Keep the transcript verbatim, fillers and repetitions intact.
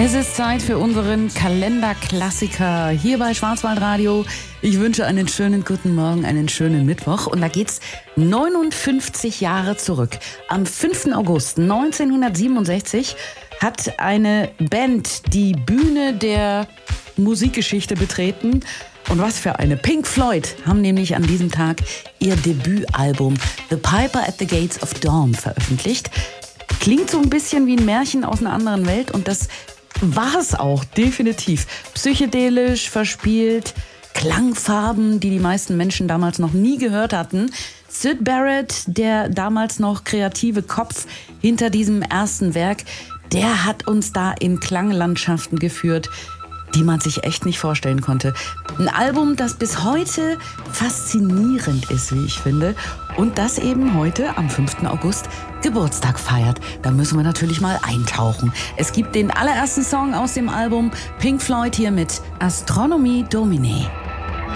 Es ist Zeit für unseren Kalenderklassiker hier bei Schwarzwaldradio. Ich wünsche einen schönen guten Morgen, einen schönen Mittwoch. Und da geht's neunundfünfzig Jahre zurück. Am fünften August neunzehnhundertsiebenundsechzig hat eine Band die Bühne der Musikgeschichte betreten. Und was für eine. Pink Floyd haben nämlich an diesem Tag ihr Debütalbum The Piper at the Gates of Dawn veröffentlicht. Klingt so ein bisschen wie ein Märchen aus einer anderen Welt und das war es auch, definitiv. Psychedelisch, verspielt, Klangfarben, die die meisten Menschen damals noch nie gehört hatten. Syd Barrett, der damals noch kreative Kopf hinter diesem ersten Werk, der hat uns da in Klanglandschaften geführt, die man sich echt nicht vorstellen konnte. Ein Album, das bis heute faszinierend ist, wie ich finde. Und das eben heute, am fünften August, Geburtstag feiert. Da müssen wir natürlich mal eintauchen. Es gibt den allerersten Song aus dem Album, Pink Floyd hier mit Astronomie Domine.